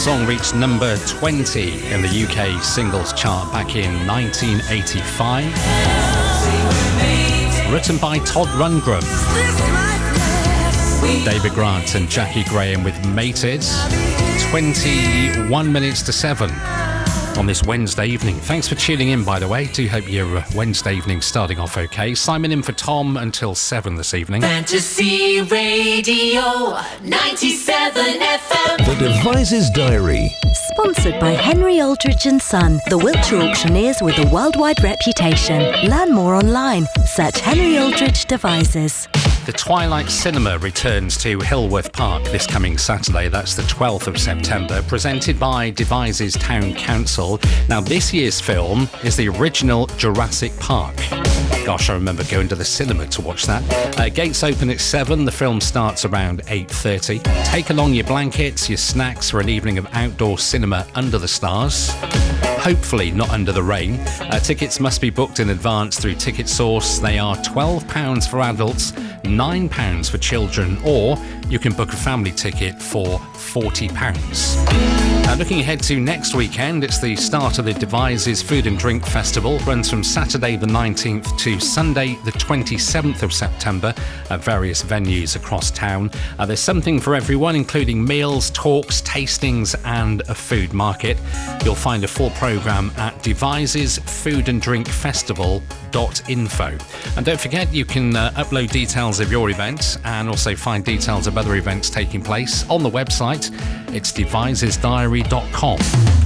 song reached number 20 in the UK singles chart back in 1985. Written by Todd Rundgren, David Grant and Jackie Graham with Mated. 21 minutes to 7 on this Wednesday evening. Thanks for tuning in, by the way. Do hope your Wednesday evening starting off okay. Simon in for Tom until 7 this evening. Fantasy Radio 97 FM. The Devices Diary. Sponsored by Henry Aldridge & Son, the Wiltshire auctioneers with a worldwide reputation. Learn more online. Search Henry Aldridge Devices. The Twilight Cinema returns to Hillworth Park this coming Saturday. That's the 12th of September, presented by Devizes Town Council. Now, this year's film is the original Jurassic Park. Gosh, I remember going to the cinema to watch that. Gates open at 7. The film starts around 8:30. Take along your blankets, your snacks for an evening of outdoor cinema under the stars. Hopefully not under the rain. Tickets must be booked in advance through Ticket Source. They are £12 for adults, £9 for children, or you can book a family ticket for £40. Looking ahead to next weekend, it's the start of the Devizes Food and Drink Festival. Runs from Saturday the 19th to Sunday the 27th of September at various venues across town. There's something for everyone, including meals, talks, tastings and a food market. You'll find a full programme at devizesfoodanddrinkfestival.info. And don't forget, you can upload details of your event and also find details of other events taking place on the website. It's devizesdiary.com.